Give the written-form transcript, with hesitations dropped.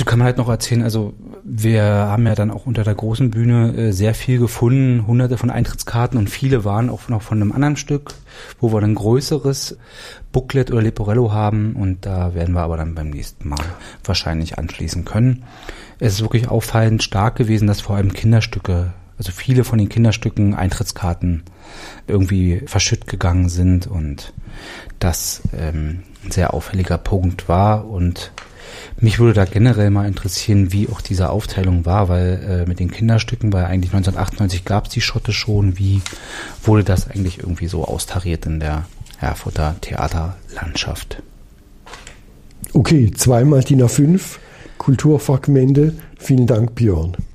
Dazu kann man halt noch erzählen, also wir haben ja dann auch unter der großen Bühne sehr viel gefunden, hunderte von Eintrittskarten und viele waren auch noch von einem anderen Stück, wo wir ein größeres Booklet oder Leporello haben und da werden wir aber dann beim nächsten Mal wahrscheinlich anschließen können. Es ist wirklich auffallend stark gewesen, dass vor allem Kinderstücke, also viele von den Kinderstücken Eintrittskarten irgendwie verschütt gegangen sind und das ein sehr auffälliger Punkt war und mich würde da generell mal interessieren, wie auch diese Aufteilung war, weil mit den Kinderstücken, weil eigentlich 1998 gab es die Schotte schon, wie wurde das eigentlich irgendwie so austariert in der Erfurter Theaterlandschaft? Okay, zweimal DIN A5, Kulturfragmente. Vielen Dank, Björn.